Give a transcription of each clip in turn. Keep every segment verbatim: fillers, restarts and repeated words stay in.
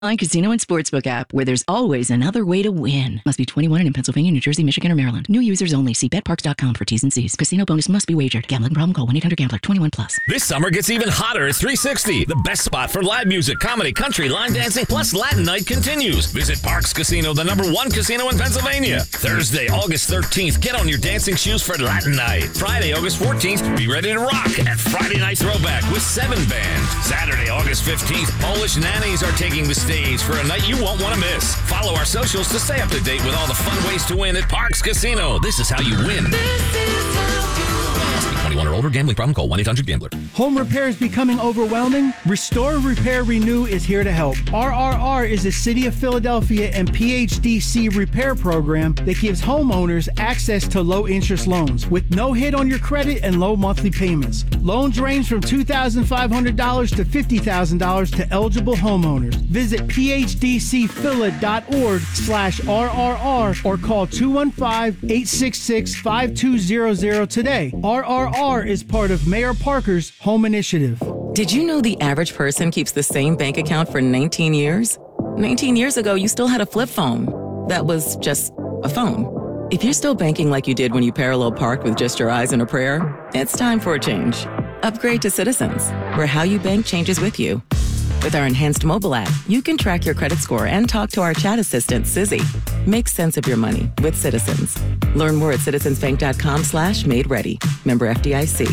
Casino and Sportsbook app, where there's always another way to win. Must be twenty-one and in Pennsylvania, New Jersey, Michigan, or Maryland. New users only. See bet parks dot com for T's and C's. Casino bonus must be wagered. Gambling problem? Call one eight hundred gambler. twenty-one plus. This summer gets even hotter at three sixty. The best spot for live music, comedy, country, line dancing, plus Latin night continues. Visit Parks Casino, the number one casino in Pennsylvania. Thursday, August thirteenth, get on your dancing shoes for Latin night. Friday, August fourteenth, be ready to rock at Friday Night Throwback with Seven Band. Saturday, August fifteenth, Polish Nannies are taking the stage for a night you won't want to miss. Follow our socials to stay up to date with all the fun ways to win at Parks Casino. This is how you win. This is how you win. twenty-one or older. Gambling problem? Call one eight hundred gambler. Home repair is becoming overwhelming? Restore, Repair, Renew is here to help. R R R is a City of Philadelphia and P H D C repair program that gives homeowners access to low-interest loans with no hit on your credit and low monthly payments. Loans range from two thousand five hundred dollars to fifty thousand dollars to eligible homeowners. Visit p h d c phila dot org slash R R R or call two one five, eight six six, five two zero zero today. R R R is part of Mayor Parker's Home Initiative. Did you know the average person keeps the same bank account for nineteen years? nineteen years ago, you still had a flip phone. That was just a phone. If you're still banking like you did when you parallel parked with just your eyes and a prayer, it's time for a change. Upgrade to Citizens, where how you bank changes with you. With our enhanced mobile app, you can track your credit score and talk to our chat assistant, Sizzy. Make sense of your money with Citizens. Learn more at citizensbank.com slash made ready. Member F D I C.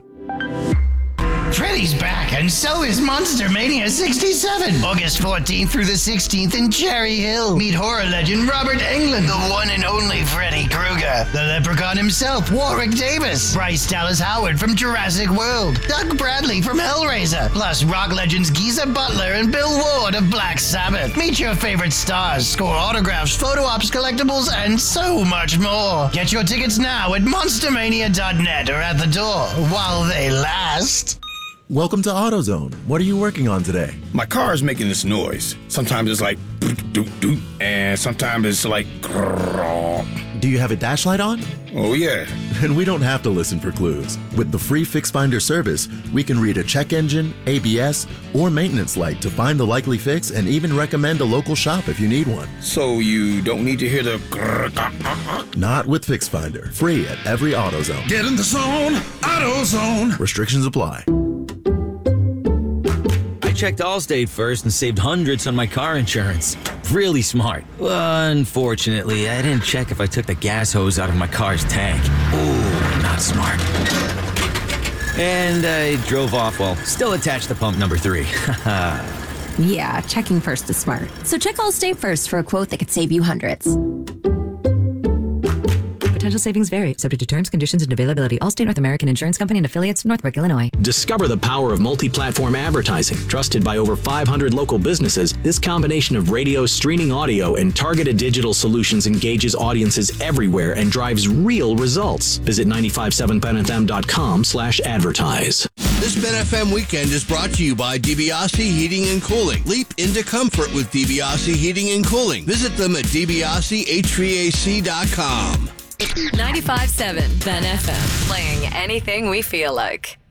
Freddy's back, and so is Monster Mania sixty-seven. August fourteenth through the sixteenth in Cherry Hill. Meet horror legend Robert Englund, the one and only Freddy Krueger. The Leprechaun himself, Warwick Davis. Bryce Dallas Howard from Jurassic World. Doug Bradley from Hellraiser. Plus rock legends Geezer Butler and Bill Ward of Black Sabbath. Meet your favorite stars, score autographs, photo ops, collectibles, and so much more. Get your tickets now at monster mania dot net or at the door while they last. Welcome to AutoZone. What are you working on today? My car is making this noise. Sometimes it's like doot, doot, doot, and sometimes it's like grrrr. Do you have a dash light on? Oh, yeah. Then we don't have to listen for clues. With the free Fix Finder service, we can read a check engine, A B S, or maintenance light to find the likely fix and even recommend a local shop if you need one. So you don't need to hear the grrrr. Not with Fix Finder. Free at every AutoZone. Get in the zone, AutoZone. Restrictions apply. I checked Allstate first and saved hundreds on my car insurance. Really smart. Unfortunately, I didn't check if I took the gas hose out of my car's tank. Ooh, not smart. And I drove off while still attached to pump number three. Yeah, checking first is smart. So check Allstate first for a quote that could save you hundreds. Potential savings vary, subject to terms, conditions, and availability. Allstate North American Insurance Company and affiliates, Northbrook, Illinois. Discover the power of multi-platform advertising. Trusted by over five hundred local businesses, this combination of radio, streaming audio, and targeted digital solutions engages audiences everywhere and drives real results. Visit nine five seven ben f m dot com slash advertise. This Ben F M weekend is brought to you by DiBiase Heating and Cooling. Leap into comfort with DiBiase Heating and Cooling. Visit them at d b i a s e h v a c dot com. ninety-five point seven Ben F M, playing anything we feel like.